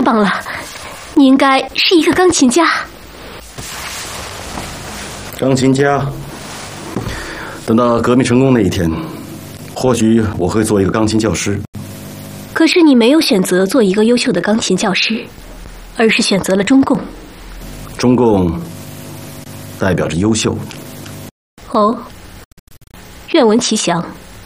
棒了，你应该是一个钢琴家。 钢琴家，等到革命成功那一天，或许我会做一个钢琴教师。 可是你没有选择做一个优秀的钢琴教师，而是选择了中共。 中共代表着优秀。 哦，愿闻其详。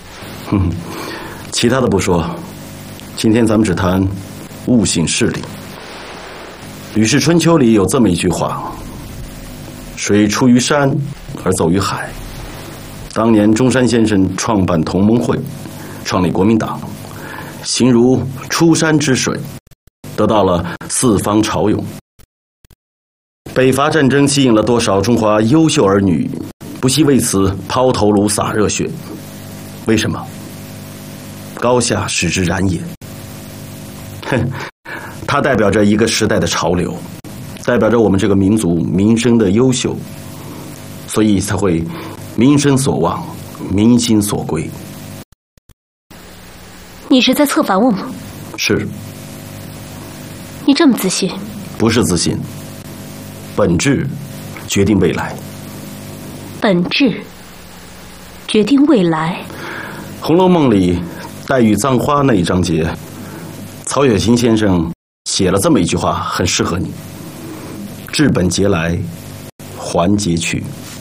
其他的不说，今天咱们只谈悟性事理。《吕氏春秋》里有这么一句话：水出于山而走于海。当年中山先生创办同盟会，创立国民党，形如出山之水，得到了四方潮涌。北伐战争吸引了多少中华优秀儿女，不惜为此抛头颅洒热血。为什么？高下使之然也。它代表着一个时代的潮流，代表着我们这个民族民生的优秀，所以才会民生所望，民心所归。 你是在策反我吗？ 是。 你这么自信？ 不是自信，本质决定未来。 本质决定未来。 《红楼梦》里黛玉葬花那一章节，曹雪芹先生写了这么一句话，很适合你：治本节来，还节去。